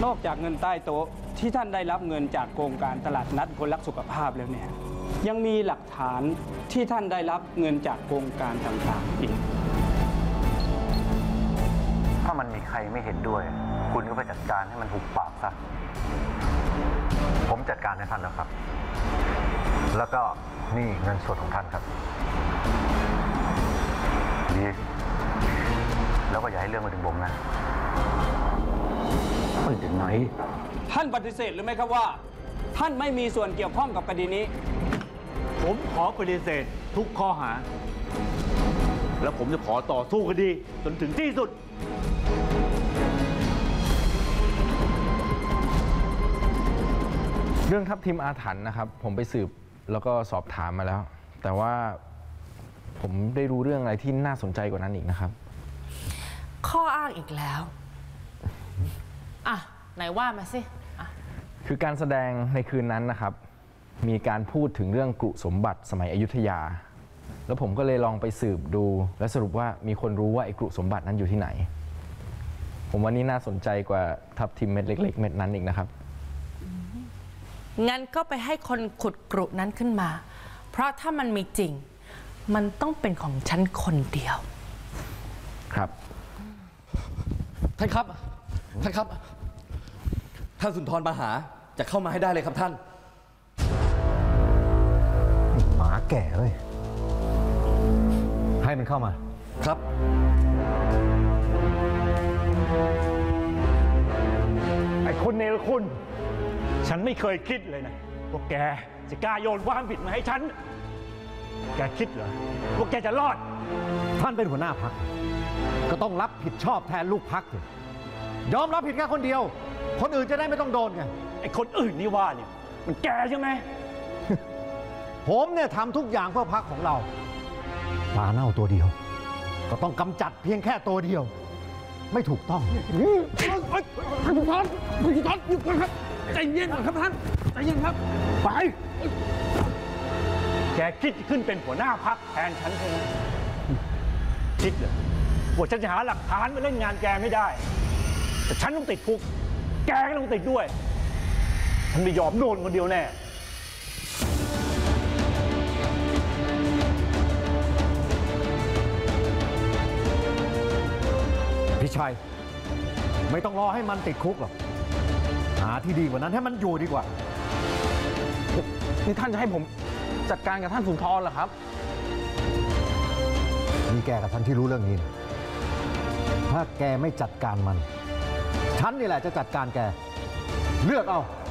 นอกจากเงินใต้โต๊ะที่ท่านได้รับเงินจากโครงการตลาดนัดคนรักสุขภาพแล้วเนี่ยยังมีหลักฐานที่ท่านได้รับเงินจากโครงการต่างๆอีกถ้ามันมีใครไม่เห็นด้วยคุณก็ไปจัดการให้มันหุบปากซะผมจัดการให้ท่านแล้วครับแล้วก็นี่เงินสดของท่านครับดีแล้วก็อย่าให้เรื่องมาถึงผมนะไปถึงไหนท่านปฏิเสธหรือไม่ครับว่าท่านไม่มีส่วนเกี่ยวข้องกับคดีนี้ผมขอปฏิเสธทุกข้อหาแล้วผมจะขอต่อสู้คดีจนถึงที่สุดเรื่องทัพทีมอาถรรพ์นะครับผมไปสืบแล้วก็สอบถามมาแล้วแต่ว่าผมได้รู้เรื่องอะไรที่น่าสนใจกว่านั้นอีกนะครับข้ออ้างอีกแล้วอ่ะไหนว่ามาสิคือการแสดงในคืนนั้นนะครับมีการพูดถึงเรื่องกรุสมบัติสมัยอยุธยาแล้วผมก็เลยลองไปสืบดูและสรุปว่ามีคนรู้ว่าไอ้กรุสมบัตินั้นอยู่ที่ไหนผมว่านี่น่าสนใจกว่าทัพทีมเม็ดเล็กๆเม็ดนั้นอีกนะครับงั้นก็ไปให้คนขุดกรุนั้นขึ้นมาเพราะถ้ามันมีจริงมันต้องเป็นของฉันคนเดียวครับท่านครับท่านครับท่านสุนทรมาหาจะเข้ามาให้ได้เลยครับท่านหมาแก่เลยให้มันเข้ามาครับไอ้คนเนรคุณฉันไม่เคยคิดเลยนะว่าแกจะกล้าโยนความผิดมาให้ฉันแกคิดเหรอว่าแกจะรอดท่านเป็นหัวหน้าพรรคก็ต้องรับผิดชอบแทนลูกพรรคสิยอมรับผิดแค่คนเดียวคนอื่นจะได้ไม่ต้องโดนไงไอ้คนอื่นนี่ว่าเนี่ยมันแกใช่ไหมผมเนี่ยทำทุกอย่างเพื่อพรรคของเราปลาเน่าตัวเดียวก็ต้องกำจัดเพียงแค่ตัวเดียวไม่ถูกต้องท่านสุนทรหยุดก่อนครับใจเย็นก่อนครับท่านใจเย็นครับไปแกคิดขึ้นเป็นหัวหน้าพรรคแทนฉันใช่ไหมคิดเหรอว่าฉันจะหาหลักฐานมาเล่นงานแกไม่ได้แต่ฉันต้องติดคุกแกก็ต้องติดด้วยฉันไม่ยอมโดนคนเดียวแน่พี่ชัยไม่ต้องรอให้มันติดคุกหรอกหาที่ดีกว่านั้นให้มันอยู่ดีกว่านี่ท่านจะให้ผมจัดการกับท่านสุนทรเหรอครับมีแกกับท่านที่รู้เรื่องนี้นะถ้าแกไม่จัดการมันฉันนี่แหละจะจัดการแกเลือกเอา